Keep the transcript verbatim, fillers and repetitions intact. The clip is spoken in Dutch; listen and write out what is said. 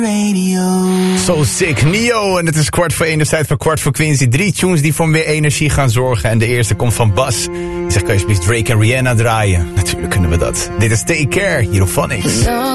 So sick, Neo. En het is kwart voor één, de tijd voor kwart voor Quincy. Drie tunes die voor meer energie gaan zorgen. En de eerste komt van Bas. Die zegt, kan je alsjeblieft Drake en Rihanna draaien? Natuurlijk kunnen we dat. Dit is Take Care, hier op Phonics.